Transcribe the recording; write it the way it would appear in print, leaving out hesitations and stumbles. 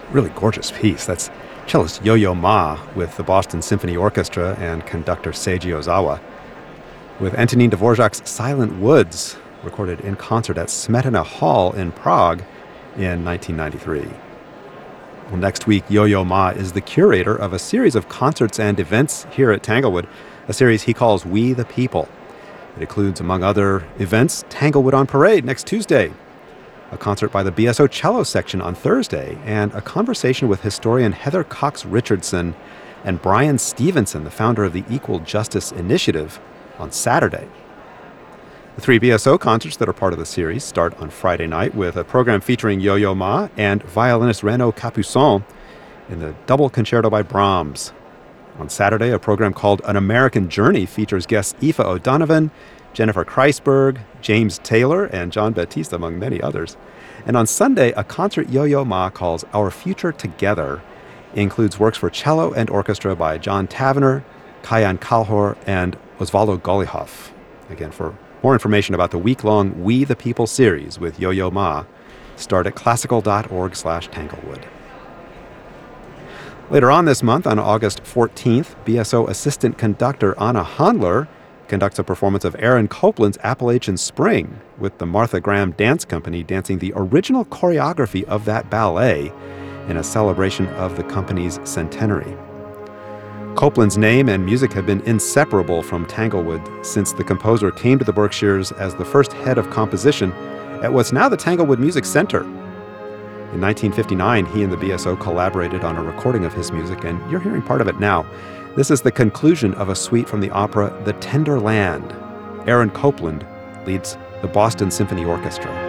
Really gorgeous piece. That's cellist Yo-Yo Ma with the Boston Symphony Orchestra and conductor Seiji Ozawa, with Antonin Dvorak's Silent Woods, recorded in concert at Smetana Hall in Prague in 1993. Well, next week, Yo-Yo Ma is the curator of a series of concerts and events here at Tanglewood, a series he calls We the People. It includes, among other events, Tanglewood on Parade next Tuesday, a concert by the BSO Cello Section on Thursday, and a conversation with historian Heather Cox Richardson and Brian Stevenson, the founder of the Equal Justice Initiative, on Saturday. The three BSO concerts that are part of the series start on Friday night with a program featuring Yo-Yo Ma and violinist Renaud Capuçon in the Double Concerto by Brahms. On Saturday, a program called An American Journey features guests Aoife O'Donovan, Jennifer Kreisberg, James Taylor, and John Baptiste, among many others. And on Sunday, a concert Yo-Yo Ma calls Our Future Together includes works for cello and orchestra by John Tavener, Kayan Kalhor, and Osvaldo Golihov. Again, for more information about the week-long We the People series with Yo-Yo Ma, start at classical.org/Tanglewood. Later on this month, on August 14th, BSO assistant conductor Anna Handler conducts a performance of Aaron Copland's Appalachian Spring, with the Martha Graham Dance Company dancing the original choreography of that ballet in a celebration of the company's centenary. Copland's name and music have been inseparable from Tanglewood since the composer came to the Berkshires as the first head of composition at what's now the Tanglewood Music Center. In 1959, he and the BSO collaborated on a recording of his music, and you're hearing part of it now. This is the conclusion of a suite from the opera The Tender Land. Aaron Copland leads the Boston Symphony Orchestra.